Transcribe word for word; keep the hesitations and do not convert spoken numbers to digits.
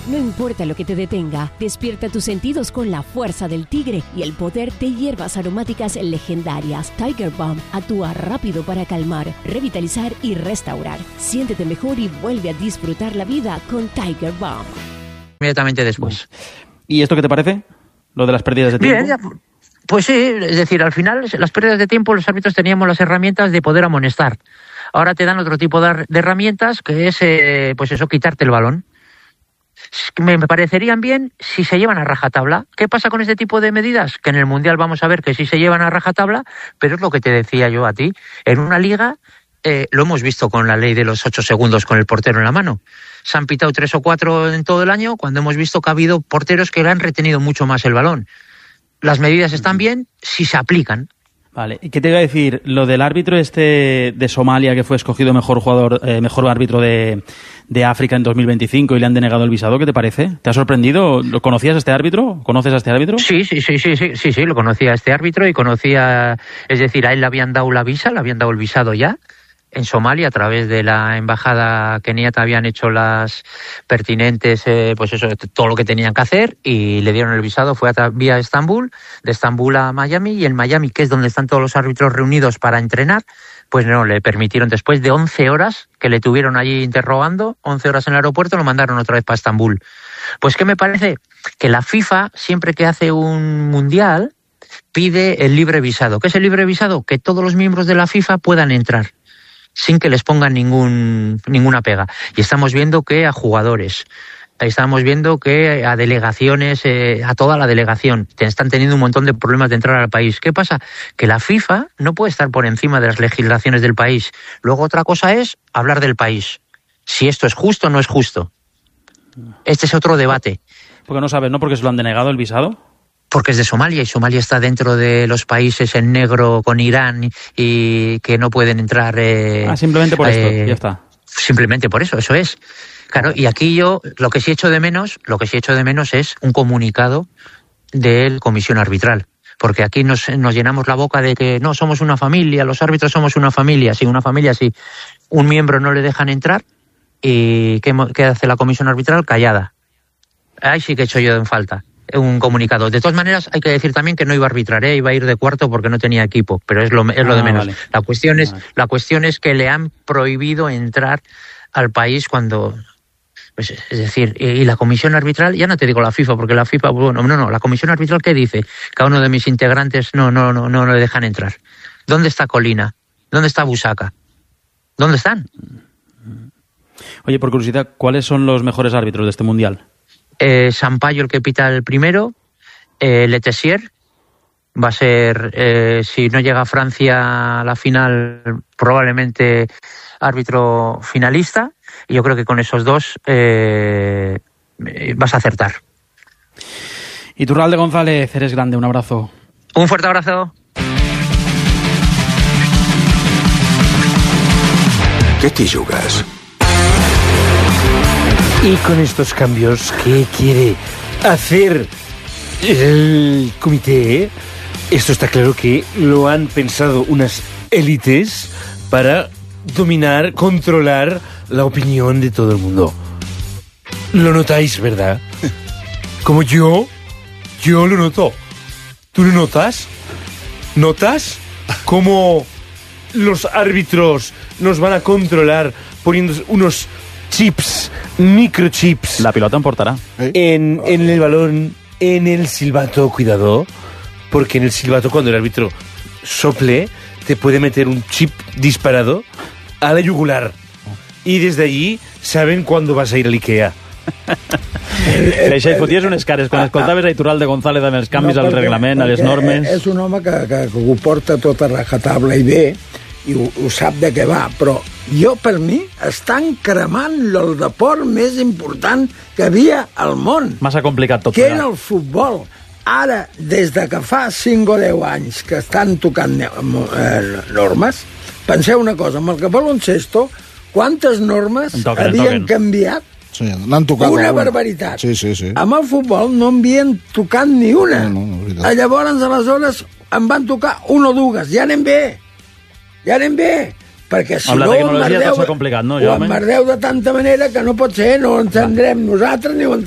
No importa lo que te detenga, despierta tus sentidos con la fuerza del tigre y el poder de hierbas aromáticas legendarias. Tiger Balm actúa rápido para calmar, revitalizar y restaurar. Siéntete mejor y vuelve a disfrutar la vida con Tiger Balm. Inmediatamente después. ¿Y esto qué te parece? Lo de las pérdidas de tiempo. Bien, ya, pues sí, es decir, al final las pérdidas de tiempo los árbitros teníamos las herramientas de poder amonestar. Ahora te dan otro tipo de, de herramientas que es, eh, pues eso, quitarte el balón. Me parecerían bien si se llevan a rajatabla. ¿Qué pasa con este tipo de medidas? Que en el Mundial vamos a ver que sí se llevan a rajatabla, pero es lo que te decía yo a ti. En una liga, eh, lo hemos visto con la ley de los ocho segundos con el portero en la mano. Se han pitado tres o cuatro en todo el año cuando hemos visto que ha habido porteros que le han retenido mucho más el balón. Las medidas están bien si se aplican. Vale, ¿y qué te iba a decir? Lo del árbitro este de Somalia que fue escogido mejor jugador, eh, mejor árbitro de, de África en dos mil veinticinco y le han denegado el visado, ¿qué te parece? ¿Te ha sorprendido? ¿Lo conocías a este árbitro? ¿Conoces a este árbitro? Sí, sí, sí, sí, sí, sí, sí, lo conocía a este árbitro y conocía, es decir, a él le habían dado la visa, le habían dado el visado ya. En Somalia, a través de la embajada keniata, habían hecho las pertinentes, eh, pues eso, todo lo que tenían que hacer y le dieron el visado. Fue a vía Estambul, de Estambul a Miami, y en Miami, que es donde están todos los árbitros reunidos para entrenar, pues no, le permitieron, después de once horas que le tuvieron allí interrogando, once horas en el aeropuerto, lo mandaron otra vez para Estambul. Pues ¿qué me parece? Que la FIFA, siempre que hace un mundial, pide el libre visado. ¿Qué es el libre visado? Que todos los miembros de la FIFA puedan entrar sin que les pongan ningún ninguna pega. Y estamos viendo que a jugadores, estamos viendo que a delegaciones, eh, a toda la delegación, están teniendo un montón de problemas de entrar al país. ¿Qué pasa? Que la FIFA no puede estar por encima de las legislaciones del país. Luego otra cosa es hablar del país. Si esto es justo o no es justo. Este es otro debate. Porque no sabes, ¿no? Porque se lo han denegado el visado. Porque es de Somalia y Somalia está dentro de los países en negro con Irán y que no pueden entrar. Eh, ah, simplemente por eh, esto, ya está. Simplemente por eso, eso es. Claro, y aquí yo lo que sí echo de menos, lo que sí echo de menos es un comunicado de la comisión arbitral. Porque aquí nos, nos llenamos la boca de que no, somos una familia, los árbitros somos una familia. Sí, una familia, sí. Un miembro no le dejan entrar y ¿qué, qué hace la comisión arbitral? Callada. Ahí sí que echo yo en falta un comunicado. De todas maneras, hay que decir también que no iba a arbitrar, ¿eh? Iba a ir de cuarto porque no tenía equipo, pero es lo, es lo ah, de menos. Vale. La cuestión es, vale. la cuestión es que le han prohibido entrar al país cuando, pues, es decir, y la comisión arbitral, ya no te digo la FIFA, porque la FIFA, bueno, no, no, la comisión arbitral, ¿qué dice? Cada uno de mis integrantes no, no, no, no, no le dejan entrar. ¿Dónde está Colina? ¿Dónde está Busaca? ¿Dónde están? Oye, por curiosidad, ¿cuáles son los mejores árbitros de este mundial? Eh, Sampaio, el que pita el primero, eh, Letessier, va a ser, eh, si no llega a Francia a la final, probablemente árbitro finalista, y yo creo que con esos dos eh, vas a acertar. Iturralde González, eres grande, un abrazo. Un fuerte abrazo. ¿Qué te jugas? Y con estos cambios, ¿qué quiere hacer el comité? Esto está claro que lo han pensado unas élites para dominar, controlar la opinión de todo el mundo. Lo notáis, ¿verdad? Como yo, yo lo noto. ¿Tú lo notas? ¿Notas cómo los árbitros nos van a controlar poniendo unos chips, microchips? La pilota importará. ¿Eh? En, en el balón, en el silbato, cuidado, porque en el silbato cuando el árbitro sople, te puede meter un chip disparado a la yugular. Y desde allí saben cuándo vas a ir al Ikea. Deixa, foties unes cares quan escoltaves a Iturralde González amb els canvis no, perquè, al reglament, a les normes. És un home que, que, que ho porta tot a rajatabla i bé, i ho, ho sap de què va, però jo, per mi, estan cremant el deport més important que havia al món. Massa complicat tot. Que era el futbol. Ara, des de que fa cinc o deu anys que estan tocant eh, normes, penseu una cosa, amb el que baloncesto, quantes normes toquen, havien toquen. canviat? Sí, n'han tocat una alguna. barbaritat. Sí, sí, sí. Amb el futbol no en havien tocat ni una. No, no, no, Llavors, aleshores, em van tocar una o dues. Ja anem bé. Ja anem bé. Perquè si amb no, la tecnologia tot s'ha complicat, no, ho emmerdeu de tanta manera que no pot ser, no ho entendrem nosaltres ni ho